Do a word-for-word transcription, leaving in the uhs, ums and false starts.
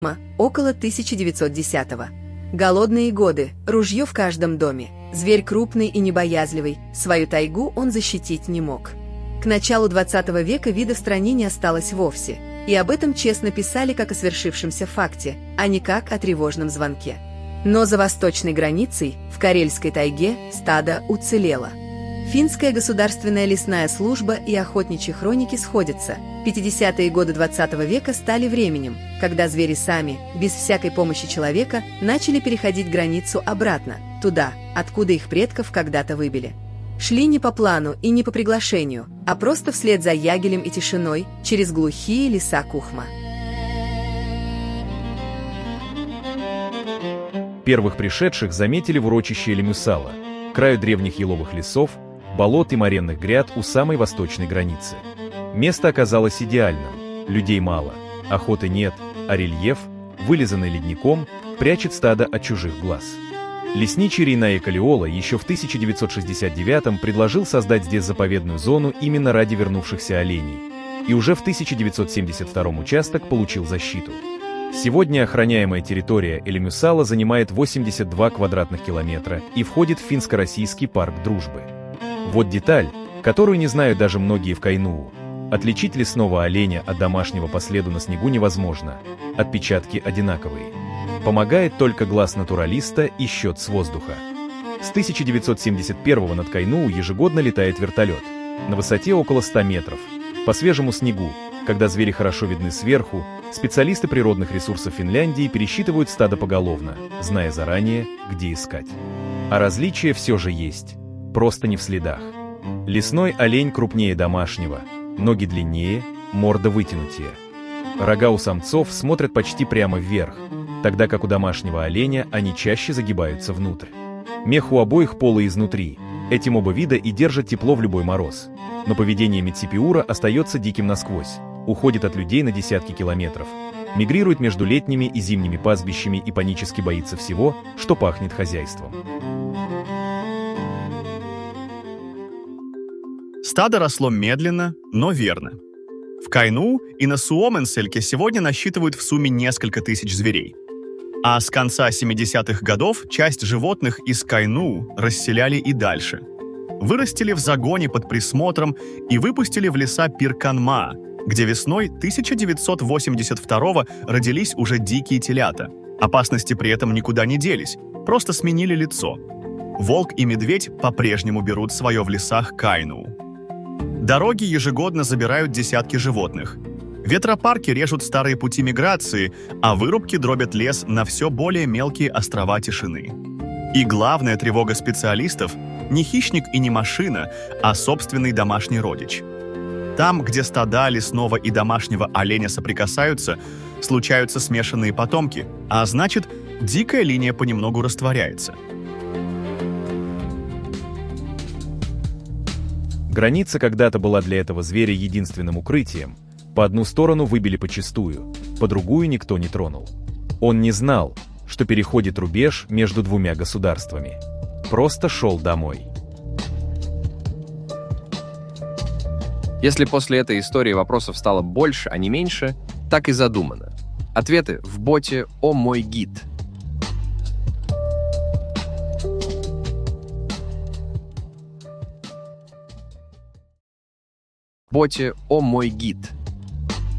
около тысяча девятьсот десятого. Голодные годы, ружье в каждом доме. Зверь крупный и небоязливый, свою тайгу он защитить не мог. К началу двадцатого века вида в стране не осталось вовсе, и об этом честно писали как о свершившемся факте, а не как о тревожном звонке. Но за восточной границей, в Карельской тайге, стадо уцелело. Финская государственная лесная служба и охотничьи хроники сходятся. пятидесятые годы двадцатого века стали временем, когда звери сами, без всякой помощи человека, начали переходить границу обратно, туда, откуда их предков когда-то выбили. Шли не по плану и не по приглашению, а просто вслед за ягелем и тишиной через глухие леса Кухма. Первых пришедших заметили в урочище Элемюсала, краю древних еловых лесов, болот и моренных гряд у самой восточной границы. Место оказалось идеальным, людей мало, охоты нет, а рельеф, вылизанный ледником, прячет стадо от чужих глаз. Лесничий Рейнае Калиола еще в тысяча девятьсот шестьдесят девятом предложил создать здесь заповедную зону именно ради вернувшихся оленей, и уже в тысяча девятьсот семьдесят втором участок получил защиту. Сегодня охраняемая территория Элемюсала занимает восемьдесят два квадратных километра и входит в финско-российский парк дружбы. Вот деталь, которую не знают даже многие в Кайнуу. Отличить лесного оленя от домашнего по следу на снегу невозможно. Отпечатки одинаковые. Помогает только глаз натуралиста и счет с воздуха. С тысяча девятьсот семьдесят первого над Кайнуу ежегодно летает вертолет. На высоте около ста метров. По свежему снегу, когда звери хорошо видны сверху, специалисты природных ресурсов Финляндии пересчитывают стадо поголовно, зная заранее, где искать. А различия все же есть. Просто не в следах. Лесной олень крупнее домашнего, ноги длиннее, морда вытянутее. Рога у самцов смотрят почти прямо вверх, тогда как у домашнего оленя они чаще загибаются внутрь. Мех у обоих полый изнутри, этим оба вида и держат тепло в любой мороз. Но поведение Метсипиура остается диким насквозь, уходит от людей на десятки километров, мигрирует между летними и зимними пастбищами и панически боится всего, что пахнет хозяйством. Стадо росло медленно, но верно. В Кайнуу и на Суоменсельке сегодня насчитывают в сумме несколько тысяч зверей. А с конца семидесятых годов часть животных из Кайнуу расселяли и дальше. Вырастили в загоне под присмотром и выпустили в леса Пирканмаа, где весной тысяча девятьсот восемьдесят второго родились уже дикие телята. Опасности при этом никуда не делись, просто сменили лицо. Волк и медведь по-прежнему берут свое в лесах Кайнуу. Дороги ежегодно забирают десятки животных. Ветропарки режут старые пути миграции, а вырубки дробят лес на все более мелкие острова тишины. И главная тревога специалистов – не хищник и не машина, а собственный домашний родич. Там, где стада лесного и домашнего оленя соприкасаются, случаются смешанные потомки, а значит, дикая линия понемногу растворяется. Граница когда-то была для этого зверя единственным укрытием. По одну сторону выбили почистую, по другую никто не тронул. Он не знал, что переходит рубеж между двумя государствами. Просто шел домой. Если после этой истории вопросов стало больше, а не меньше, так и задумано. Ответы в боте «О мой гид». В боте «О мой гид».